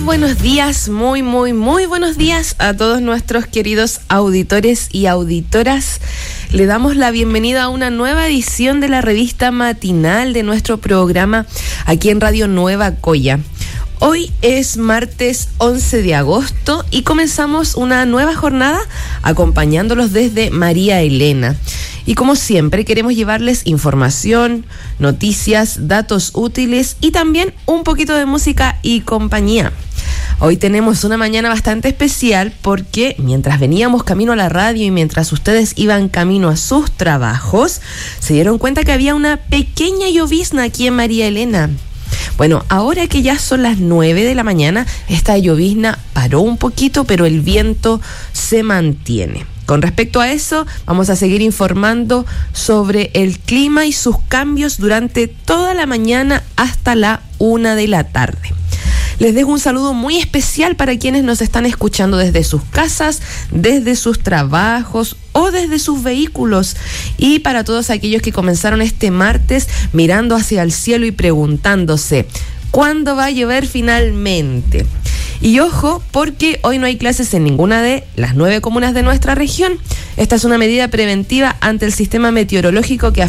buenos días, muy buenos días a todos nuestros queridos auditores y auditoras. Le damos la bienvenida a una nueva edición de la revista matinal de nuestro programa aquí en Radio Nueva Coya. Hoy es martes 11 de agosto y comenzamos una nueva jornada acompañándolos desde María Elena. Y como siempre queremos llevarles información, noticias, datos útiles y también un poquito de música y compañía. Hoy tenemos una mañana bastante especial porque mientras veníamos camino a la radio y mientras ustedes iban camino a sus trabajos, se dieron cuenta que había una pequeña llovizna aquí en María Elena. Bueno, ahora que ya son las 9 de la mañana, esta llovizna paró un poquito, pero el viento se mantiene. Con respecto a eso, vamos a seguir informando sobre el clima y sus cambios durante toda la mañana hasta la 1 de la tarde. Les dejo un saludo muy especial para quienes nos están escuchando desde sus casas, desde sus trabajos o desde sus vehículos. Y para todos aquellos que comenzaron este martes mirando hacia el cielo y preguntándose, ¿cuándo va a llover finalmente? Y ojo, porque hoy no hay clases en ninguna de las 9 comunas de nuestra región. Esta es una medida preventiva ante el sistema meteorológico que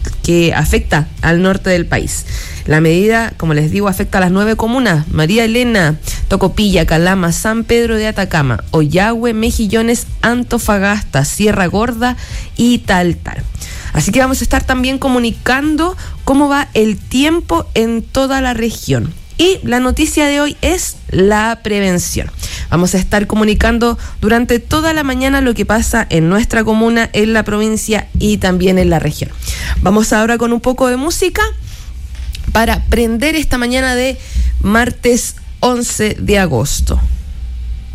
afecta al norte del país. La medida, como les digo, afecta a las 9 comunas: María Elena, Tocopilla, Calama, San Pedro de Atacama, Ollagüe, Mejillones, Antofagasta, Sierra Gorda y Taltal. Así que vamos a estar también comunicando cómo va el tiempo en toda la región. Y la noticia de hoy es la prevención. Vamos a estar comunicando durante toda la mañana lo que pasa en nuestra comuna, en la provincia y también en la región. Vamos ahora con un poco de música para prender esta mañana de martes 11 de agosto.